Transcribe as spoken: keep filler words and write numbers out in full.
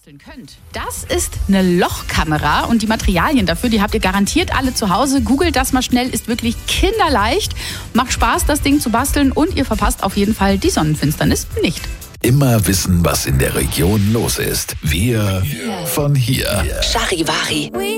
basteln könnt. Das ist eine Lochkamera und die Materialien dafür, die habt ihr garantiert alle zu Hause. Googelt das mal schnell, ist wirklich kinderleicht. Macht Spaß, das Ding zu basteln und ihr verpasst auf jeden Fall die Sonnenfinsternis nicht. Immer wissen, was in der Region los ist. Wir von hier. Charivari.